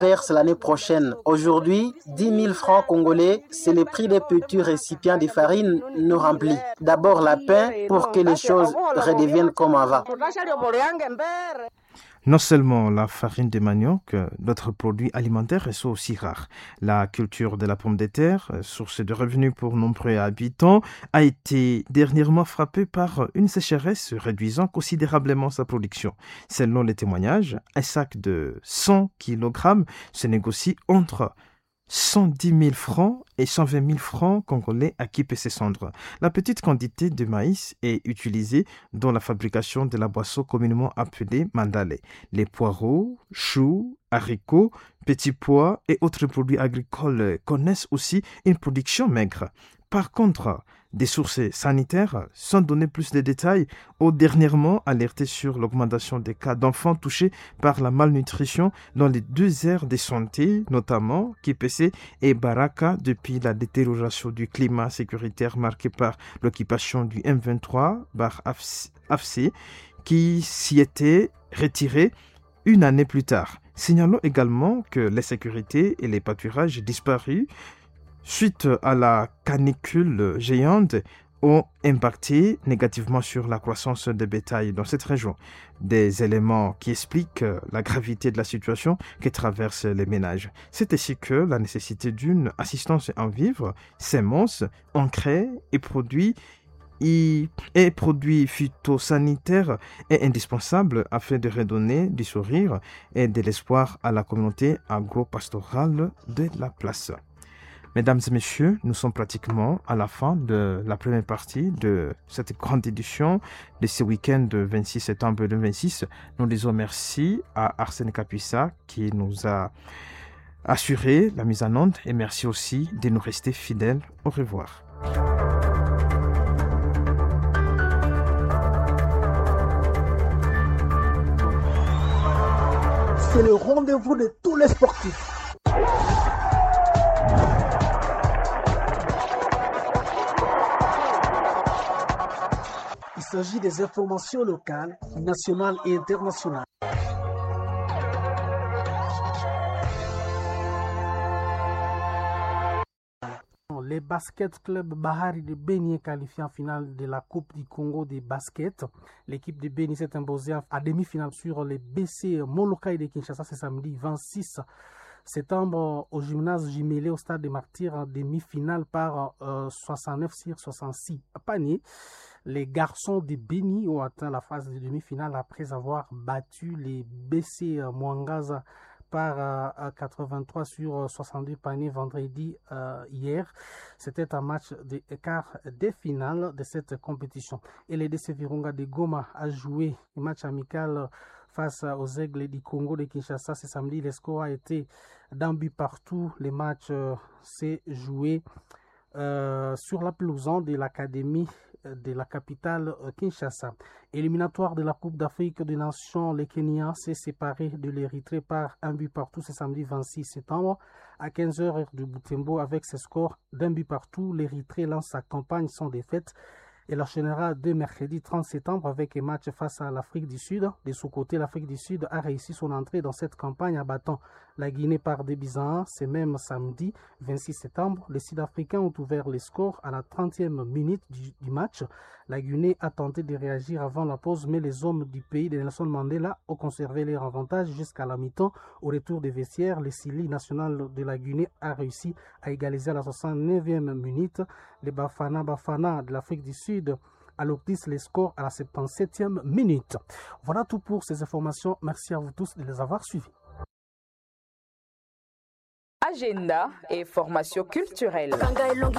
perce l'année prochaine. Aujourd'hui, 10 000 francs congolais, c'est le prix des petits récipients de farine non remplis. D'abord la pain pour que les choses redeviennent comme avant. Non seulement la farine de manioc, d'autres produits alimentaires sont aussi rares. La culture de la pomme de terre, source de revenus pour nombreux habitants, a été dernièrement frappée par une sécheresse réduisant considérablement sa production. Selon les témoignages, un sac de 100 kg se négocie entre 110 000 francs et 120 000 francs congolais à qui peut ses cendres. La petite quantité de maïs est utilisée dans la fabrication de la boisson communément appelée mandale. Les poireaux, choux, haricots, petits pois et autres produits agricoles connaissent aussi une production maigre. Par contre, des sources sanitaires, sans donner plus de détails, ont dernièrement alerté sur l'augmentation des cas d'enfants touchés par la malnutrition dans les deux aires de santé, notamment Kipese et Baraka, depuis la détérioration du climat sécuritaire marqué par l'occupation du M23 par AFC, qui s'y était retiré une année plus tard. Signalons également que l'insécurité et les pâturages disparus suite à la canicule géante ont impacté négativement sur la croissance des bétails dans cette région. Des éléments qui expliquent la gravité de la situation que traversent les ménages. C'est ainsi que la nécessité d'une assistance en vivres, semences, engrais et produits phytosanitaires est indispensable afin de redonner du sourire et de l'espoir à la communauté agro-pastorale de la place. Mesdames et messieurs, nous sommes pratiquement à la fin de la première partie de cette grande édition de ce week-end de 26 septembre 2026. Nous disons merci à Arsène Kapuissa qui nous a assuré la mise en onde et merci aussi de nous rester fidèles. Au revoir. C'est le rendez-vous de tous les sportifs. Il s'agit des informations locales, nationales et internationales. Les basket club Bahari de Beni est qualifié en finale de la Coupe du Congo des basket. L'équipe de Beni s'est imposée à demi-finale sur les BC Molokai de Kinshasa ce samedi 26 septembre au gymnase Jimélé au stade des Martyrs en demi-finale par 69-66 paniers. Les garçons de Beni ont atteint la phase de demi-finale après avoir battu les BC Mwangaza par 83 sur 62 paniers vendredi hier. C'était un match de quart des finales de cette compétition. Et les DC Virunga de Goma a joué un match amical face aux Aigles du Congo de Kinshasa ce samedi. Le score a été d'un but partout. Le match s'est joué sur la pelouse de l'académie de la capitale Kinshasa. Éliminatoire de la Coupe d'Afrique des Nations, le Kenya s'est séparé de l'Érythrée par un but partout ce samedi 26 septembre à 15h heure de Butembo avec ce score d'un but partout. L'Érythrée lance sa campagne sans défaite et l'enchaînera dès mercredi 30 septembre avec un match face à l'Afrique du Sud. De son côté, l'Afrique du Sud a réussi son entrée dans cette campagne en battant la Guinée par 2 buts à 1. C'est même samedi 26 septembre. Les Sud-Africains ont ouvert les scores à la 30e minute du match. La Guinée a tenté de réagir avant la pause, mais les hommes du pays de Nelson Mandela ont conservé leur avantage jusqu'à la mi-temps. Au retour des vestiaires, le Sili national de la Guinée a réussi à égaliser à la 69e minute. Les Bafana de l'Afrique du Sud alourdissent les scores à la 77e minute. Voilà tout pour ces informations. Merci à vous tous de les avoir suivis. Agenda et formation culturelle.